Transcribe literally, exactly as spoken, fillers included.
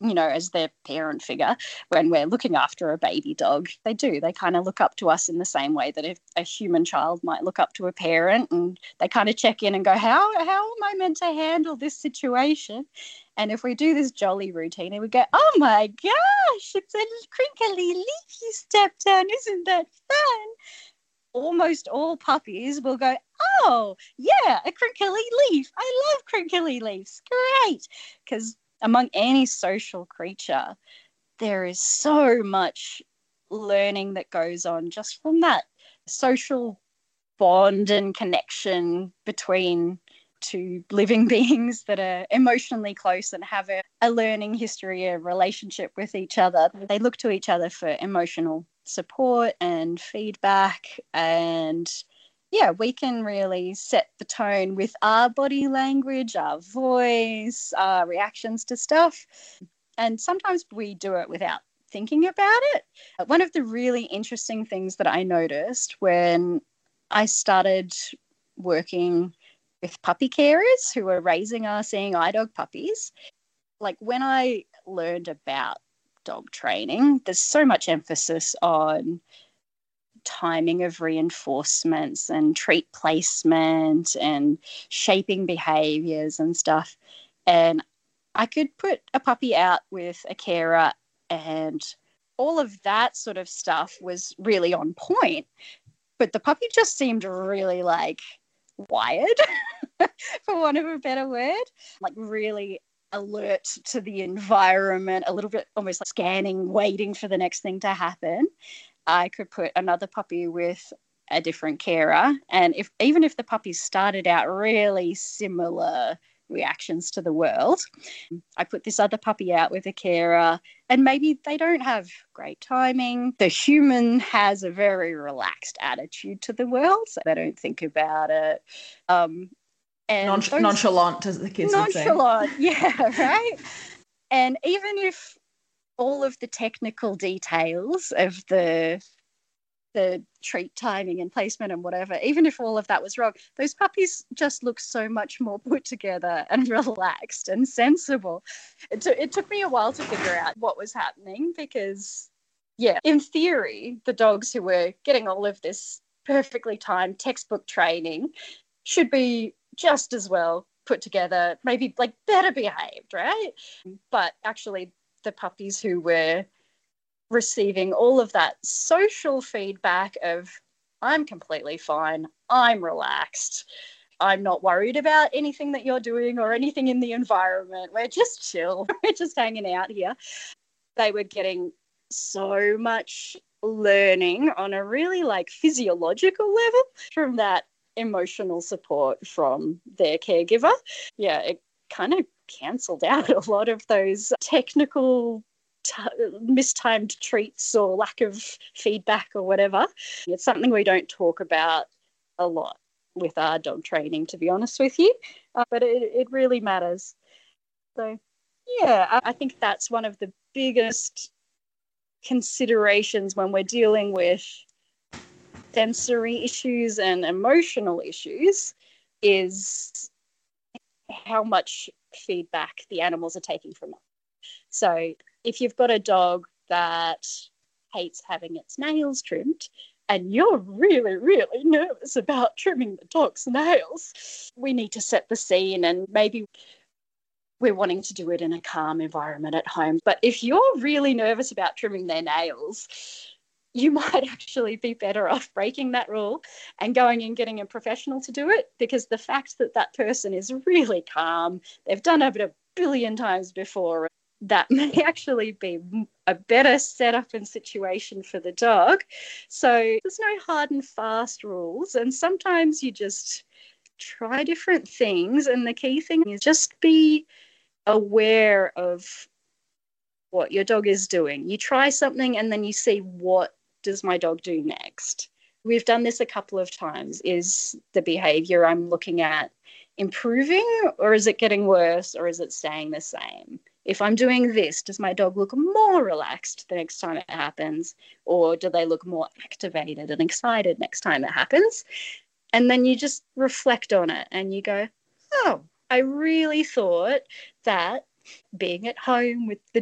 you know, as their parent figure, when we're looking after a baby dog, they do. They kind of look up to us in the same way that if a human child might look up to a parent, and they kind of check in and go, how, how am I meant to handle this situation? And if we do this jolly routine and we go, oh my gosh, it's a crinkly leaf you stepped on. Isn't that fun? Almost all puppies will go, oh, yeah, a crinkly leaf. I love crinkly leaves. Great. Because among any social creature, there is so much learning that goes on just from that social bond and connection between two living beings that are emotionally close and have a, a learning history, a relationship with each other. They look to each other for emotional support and feedback, and yeah, we can really set the tone with our body language, our voice, our reactions to stuff. And sometimes we do it without thinking about it. One of the really interesting things that I noticed when I started working with puppy carers who were raising our seeing eye dog puppies, like when I learned about dog training, there's so much emphasis on timing of reinforcements and treat placement and shaping behaviors and stuff. And I could put a puppy out with a carer and all of that sort of stuff was really on point, but the puppy just seemed really like wired, for want of a better word, like really alert to the environment, a little bit almost like scanning, waiting for the next thing to happen. I could put another puppy with a different carer, and if even if the puppies started out really similar reactions to the world, I put this other puppy out with a carer, and maybe they don't have great timing. The human has a very relaxed attitude to the world, so they don't think about it. Um, and Non- those, nonchalant, as the kids would say. Nonchalant, yeah, right? And even if all of the technical details of the the treat timing and placement and whatever, even if all of that was wrong, those puppies just look so much more put together and relaxed and sensible. It, t- it took me a while to figure out what was happening because, yeah, in theory, the dogs who were getting all of this perfectly timed textbook training should be just as well put together, maybe like better behaved, right? But actually, the puppies who were receiving all of that social feedback of I'm completely fine, I'm relaxed, I'm not worried about anything that you're doing or anything in the environment, we're just chill, we're just hanging out here. They were getting so much learning on a really like physiological level from that emotional support from their caregiver. Yeah, it kind of cancelled out a lot of those technical T- mistimed treats or lack of feedback or whatever. It's something we don't talk about a lot with our dog training, to be honest with you, uh, but it, it really matters. So yeah, I, I think that's one of the biggest considerations when we're dealing with sensory issues and emotional issues is how much feedback the animals are taking from us. So if you've got a dog that hates having its nails trimmed and you're really, really nervous about trimming the dog's nails, we need to set the scene, and maybe we're wanting to do it in a calm environment at home. But if you're really nervous about trimming their nails, you might actually be better off breaking that rule and going and getting a professional to do it, because the fact that that person is really calm, they've done it a billion times before, that may actually be a better setup and situation for the dog. So there's no hard and fast rules, and sometimes you just try different things, and the key thing is just be aware of what your dog is doing. You try something and then you see, what does my dog do next? We've done this a couple of times. Is the behavior I'm looking at improving, or is it getting worse, or is it staying the same? If I'm doing this, does my dog look more relaxed the next time it happens, or do they look more activated and excited next time it happens? And then you just reflect on it and you go, oh, I really thought that being at home with the